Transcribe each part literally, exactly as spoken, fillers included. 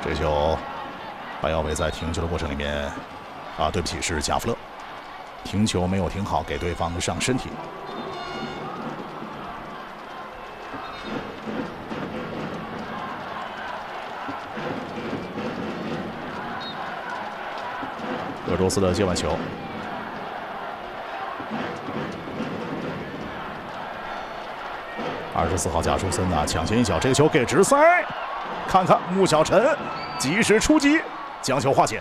这球，白耀伟在停球的过程里面，啊，对不起，是贾弗勒，停球没有停好，给对方上身体。俄罗斯的接完球，二十四号贾舒森啊，抢前一脚，这个球给直塞，看看穆晓晨及时出击，将球化解。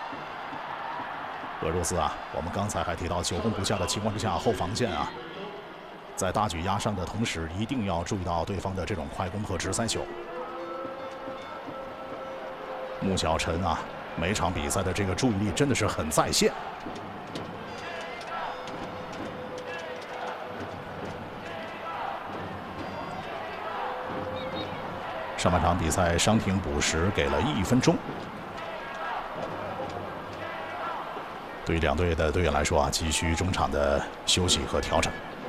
俄罗斯啊，我们刚才还提到久攻不下的情况之下，后防线啊，在大举压上的同时，一定要注意到对方的这种快攻和直塞球。穆晓晨啊，每场比赛的这个注意力真的是很在线。上半场比赛伤停补时给了一分钟，对于两队的队员来说啊，急需中场的休息和调整。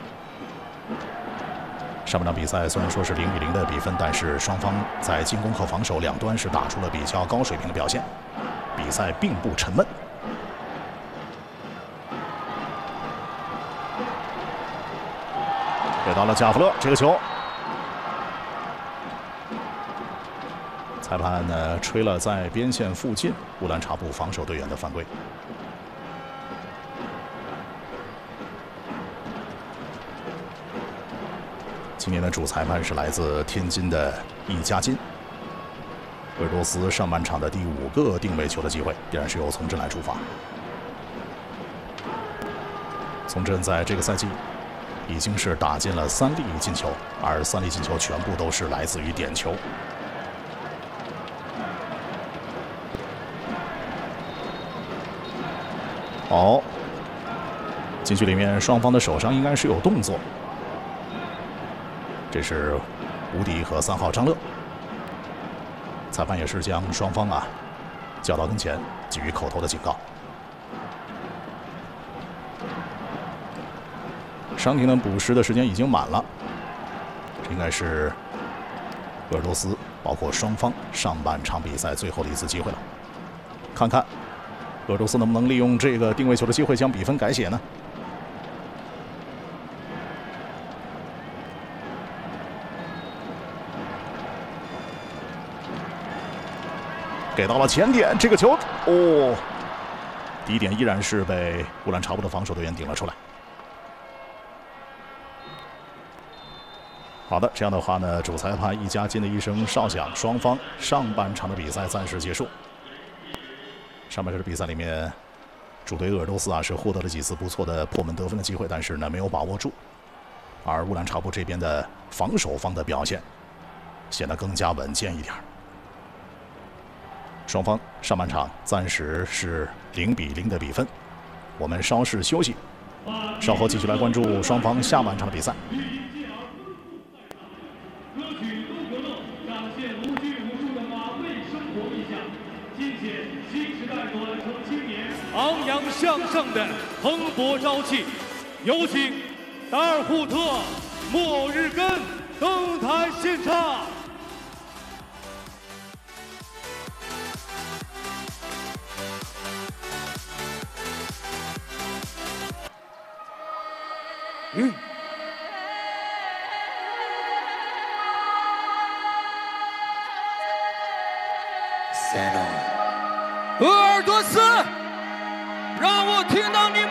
上半场比赛虽然说是零比零的比分，但是双方在进攻和防守两端是打出了比较高水平的表现，比赛并不沉闷。给到了贾弗勒，这个球，裁判呢吹了在边线附近乌兰察布防守队员的犯规。今年的主裁判是来自天津的易家金。俄罗斯上半场的第五个定位球的机会，依然是由从振来出发。从振在这个赛季已经是打进了三粒进球，而三粒进球全部都是来自于点球。好，禁区里面双方的手上应该是有动作。这是吴迪和三号张乐，裁判也是将双方啊叫到跟前，给予口头的警告。伤停的补时的时间已经满了，这应该是俄罗斯包括双方上半场比赛最后的一次机会了。看看俄罗斯能不能利用这个定位球的机会将比分改写呢？给到了前点，这个球哦，第一点依然是被乌兰察布的防守队员顶了出来。好的，这样的话呢，主裁判易家金的一声哨响，双方上半场的比赛暂时结束。上半场的比赛里面，主队俄罗斯啊是获得了几次不错的破门得分的机会，但是呢没有把握住。而乌兰察布这边的防守方的表现显得更加稳健一点。双方上半场暂时是零比零的比分，我们稍事休息，稍后继续来关注双方下半场的比赛。 歌曲都可乐，展现无拘无束的马背生活意象，尽显新时代短程青年昂扬向上的蓬勃朝气。有请达尔扈特末日根登台献唱。嗯。俄尔多斯，让我听到你